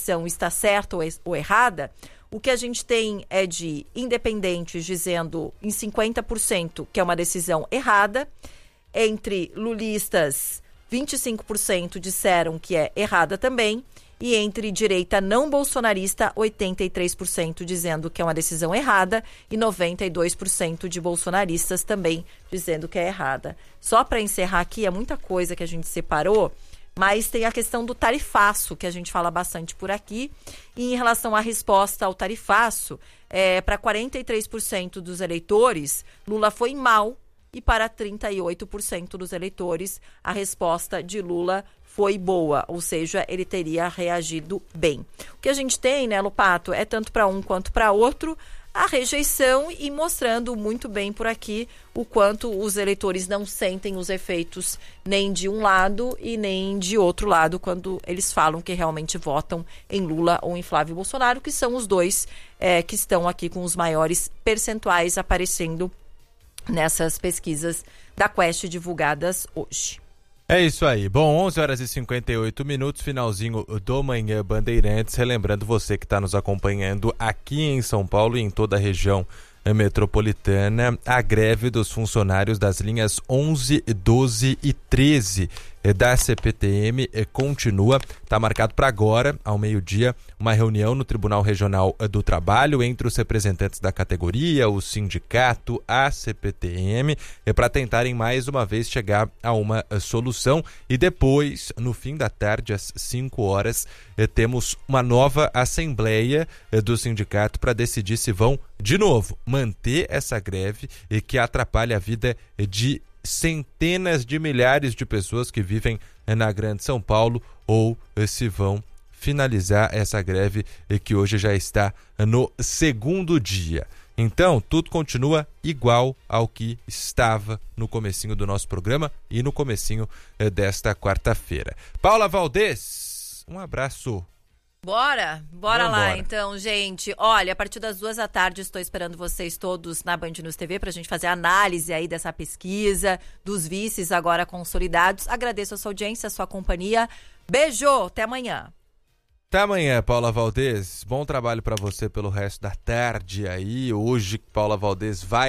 decisão está certa ou errada, o que a gente tem é de independentes dizendo em 50% que é uma decisão errada, entre lulistas 25% disseram que é errada também, e entre direita não bolsonarista, 83% dizendo que é uma decisão errada e 92% de bolsonaristas também dizendo que é errada. Só para encerrar aqui, é muita coisa que a gente separou, mas tem a questão do tarifaço, que a gente fala bastante por aqui. E em relação à resposta ao tarifaço, para 43% dos eleitores, Lula foi mal, e para 38% dos eleitores, a resposta de Lula foi boa, ou seja, ele teria reagido bem. O que a gente tem, né, Lopato, é tanto para um quanto para outro, a rejeição e mostrando muito bem por aqui o quanto os eleitores não sentem os efeitos nem de um lado e nem de outro lado quando eles falam que realmente votam em Lula ou em Flávio Bolsonaro, que são os dois que estão aqui com os maiores percentuais aparecendo nessas pesquisas da Quest divulgadas hoje. É isso aí. Bom, 11 horas e 58 minutos, finalzinho do Manhã Bandeirantes. Relembrando você que está nos acompanhando aqui em São Paulo e em toda a região metropolitana, a greve dos funcionários das linhas 11, 12 e 13 da CPTM continua. Está marcado para agora, ao meio-dia, uma reunião no Tribunal Regional do Trabalho entre os representantes da categoria, o sindicato, a CPTM, para tentarem mais uma vez chegar a uma solução. E depois, no fim da tarde, às 5 horas, temos uma nova assembleia do sindicato para decidir se vão, de novo, manter essa greve que atrapalha a vida de centenas de milhares de pessoas que vivem na Grande São Paulo, ou se vão finalizar essa greve que hoje já está no segundo dia. Então, tudo continua igual ao que estava no comecinho do nosso programa e no comecinho desta quarta-feira. Paula Valdez, um abraço. Bora lá então, gente. Olha, a partir das 14h estou esperando vocês todos na Band News TV pra gente fazer a análise aí dessa pesquisa, dos vices agora consolidados. Agradeço a sua audiência, a sua companhia. Beijo, até amanhã. Até amanhã, Paula Valdez. Bom trabalho pra você pelo resto da tarde aí. Hoje, Paula Valdez vai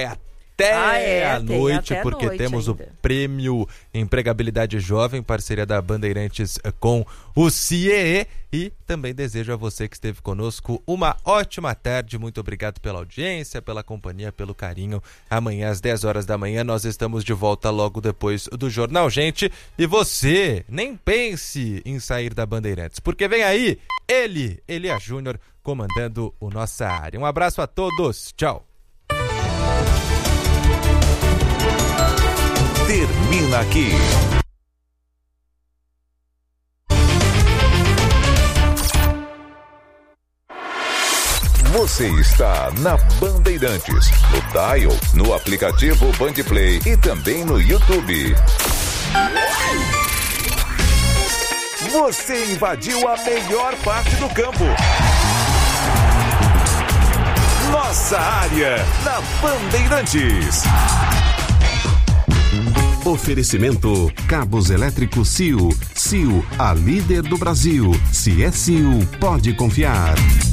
até a noite, porque temos ainda o Prêmio Empregabilidade Jovem, parceria da Bandeirantes com o CIEE. E também desejo a você que esteve conosco uma ótima tarde. Muito obrigado pela audiência, pela companhia, pelo carinho. Amanhã às 10 horas da manhã nós estamos de volta logo depois do Jornal Gente. E você nem pense em sair da Bandeirantes, porque vem aí Elia Júnior, comandando o Nossa Área. Um abraço a todos. Tchau. Termina aqui. Você está na Bandeirantes, no dial, no aplicativo Bandplay e também no YouTube. Você invadiu a melhor parte do campo. Nossa Área, na Bandeirantes. Oferecimento Cabos Elétricos CIO. CIO, a líder do Brasil. Se é CIO, pode confiar.